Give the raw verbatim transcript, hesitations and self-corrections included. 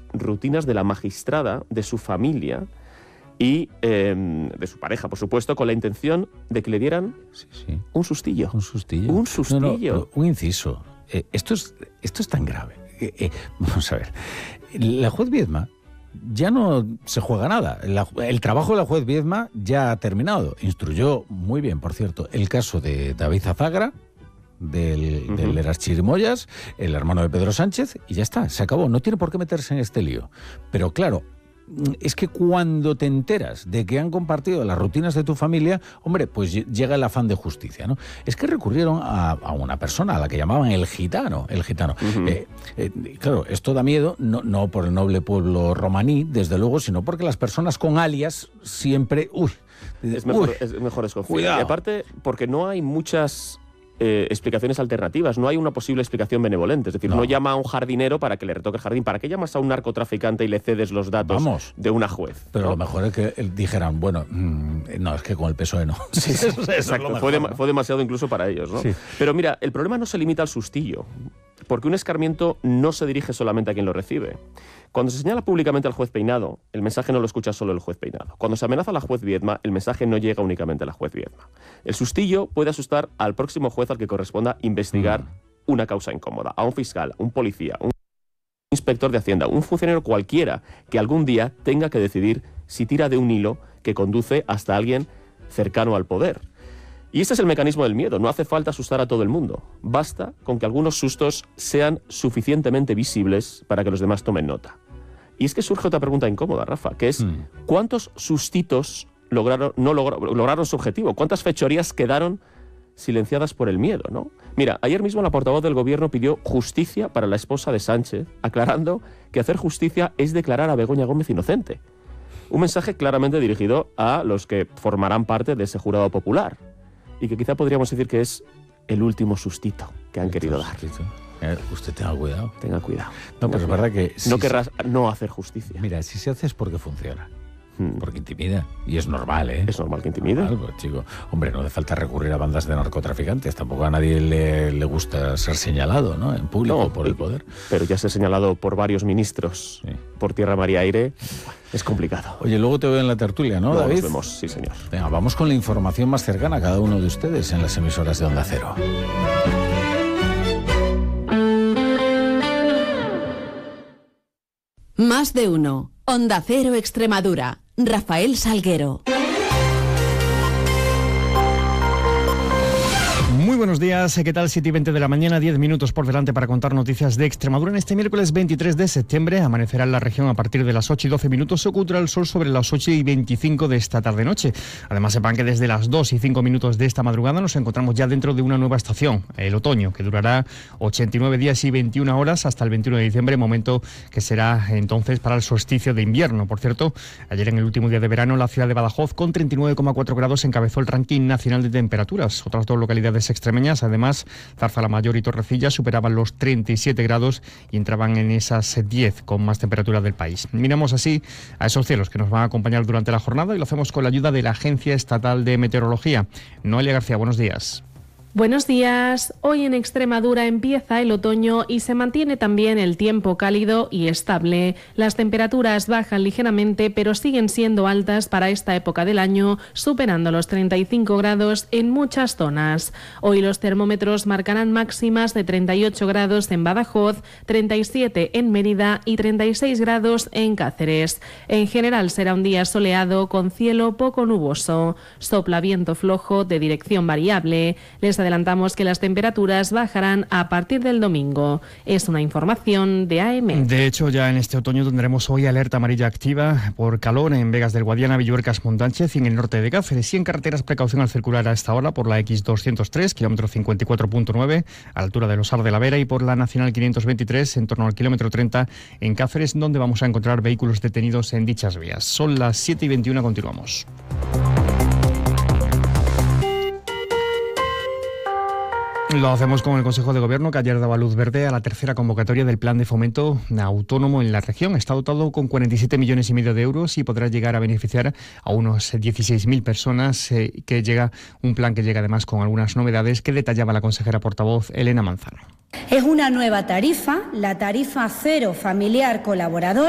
rutinas de la magistrada, de su familia y eh, de su pareja, por supuesto, con la intención de que le dieran sí, sí. un sustillo. Un sustillo. Un sustillo. No, no, un inciso. Eh, esto, es, esto es tan grave. Eh, eh, vamos a ver. La juez Viedma ya no se juega nada. La, el trabajo de la juez Viedma ya ha terminado. Instruyó muy bien, por cierto, el caso de David Azagra, del, uh-huh. del Eras Chirimoyas, el hermano de Pedro Sánchez, y ya está, se acabó. No tiene por qué meterse en este lío. Pero claro, es que cuando te enteras de que han compartido las rutinas de tu familia, hombre, pues llega el afán de justicia, ¿no? Es que recurrieron a, a una persona a la que llamaban el gitano, el gitano. Uh-huh. Eh, eh, claro, esto da miedo, no, no por el noble pueblo romaní, desde luego, sino porque las personas con alias siempre... Uy, es mejor, uy, es mejor desconfiar. Cuidado. Y aparte, porque no hay muchas... Eh, explicaciones alternativas, no hay una posible explicación benevolente, es decir, no. no llama a un jardinero para que le retoque el jardín. ¿Para qué llamas a un narcotraficante y le cedes los datos Vamos, de una juez? Pero ¿no? lo mejor es que dijeran, bueno, mmm, no, es que con el P S O E no. Sí, sí, eso, eso exacto, es mejor, fue, de, ¿no? fue demasiado incluso para ellos, ¿no? Sí. Pero mira, el problema no se limita al sustillo, porque un escarmiento no se dirige solamente a quien lo recibe. Cuando se señala públicamente al juez Peinado, el mensaje no lo escucha solo el juez Peinado. Cuando se amenaza a la juez Viedma, el mensaje no llega únicamente a la juez Viedma. El sustillo puede asustar al próximo juez al que corresponda investigar mm. una causa incómoda, a un fiscal, un policía, un inspector de Hacienda, un funcionario cualquiera que algún día tenga que decidir si tira de un hilo que conduce hasta alguien cercano al poder. Y este es el mecanismo del miedo. No hace falta asustar a todo el mundo. Basta con que algunos sustos sean suficientemente visibles para que los demás tomen nota. Y es que surge otra pregunta incómoda, Rafa, que es mm. ¿cuántos sustitos lograron, no logro, lograron su objetivo? ¿Cuántas fechorías quedaron silenciadas por el miedo, ¿no? Mira, ayer mismo la portavoz del gobierno pidió justicia para la esposa de Sánchez, aclarando que hacer justicia es declarar a Begoña Gómez inocente. Un mensaje claramente dirigido a los que formarán parte de ese jurado popular. Y que quizá podríamos decir que es el último sustito que han el querido dar. Eh, usted tenga cuidado. Tenga cuidado. No, pero es verdad que... Si no querrás se... no hacer justicia. Mira, si se hace es porque funciona. Hmm. Porque intimida. Y es normal, ¿eh? Es normal que intimide. Normal, pues, chico. Hombre, no hace falta recurrir a bandas de narcotraficantes. Tampoco a nadie le, le gusta ser señalado, ¿no? En público, no, por el poder. Pero ya ser señalado por varios ministros, sí. por tierra, mar y aire, es complicado. Oye, luego te veo en la tertulia, ¿no, luego David? Nos vemos, sí, señor. Venga, vamos con la información más cercana a cada uno de ustedes en las emisoras de Onda Cero. Más de uno. Onda Cero Extremadura. Rafael Salguero. Muy buenos días, ¿qué tal? siete y veinte de la mañana, diez minutos por delante para contar noticias de Extremadura. En este miércoles veintitrés de septiembre amanecerá en la región a partir de las ocho y doce minutos, se ocultará el sol sobre las ocho y veinticinco de esta tarde-noche. Además, sepan que desde las dos y cinco minutos de esta madrugada nos encontramos ya dentro de una nueva estación, el otoño, que durará ochenta y nueve días y veintiuna horas hasta el veintiuno de diciembre, momento que será entonces para el solsticio de invierno. Por cierto, ayer en el último día de verano, la ciudad de Badajoz, con treinta y nueve coma cuatro grados, encabezó el ranking nacional de temperaturas. Otras dos localidades extremeñas, además, Zarzalamayor y Torrecilla, superaban los treinta y siete grados y entraban en esas diez con más temperatura del país. Miramos así a esos cielos que nos van a acompañar durante la jornada y lo hacemos con la ayuda de la Agencia Estatal de Meteorología. Noelia García, buenos días. Buenos días. Hoy en Extremadura empieza el otoño y se mantiene también el tiempo cálido y estable. Las temperaturas bajan ligeramente, pero siguen siendo altas para esta época del año, superando los treinta y cinco grados en muchas zonas. Hoy los termómetros marcarán máximas de treinta y ocho grados en Badajoz, treinta y siete en Mérida y treinta y seis grados en Cáceres. En general será un día soleado con cielo poco nuboso. Sopla viento flojo de dirección variable. Les adelantamos que las temperaturas bajarán a partir del domingo. Es una información de A M. De hecho, ya en este otoño tendremos hoy alerta amarilla activa por calor en Vegas del Guadiana, Villuercas, Montánchez y en el norte de Cáceres. Y en carreteras, precaución al circular a esta hora por la equis doscientos tres, kilómetro cincuenta y cuatro punto nueve, a la altura de Losar de la Vera, y por la Nacional quinientos veintitrés, en torno al kilómetro treinta, en Cáceres, donde vamos a encontrar vehículos detenidos en dichas vías. Son las siete y veintiuno, continuamos. Lo hacemos con el Consejo de Gobierno, que ayer daba luz verde a la tercera convocatoria del Plan de Fomento Autónomo en la región. Está dotado con cuarenta y siete millones y medio de euros y podrá llegar a beneficiar a unos dieciséis mil personas, eh, que llega un plan que llega además con algunas novedades que detallaba la consejera portavoz Elena Manzano. Es una nueva tarifa, la tarifa cero familiar colaborador,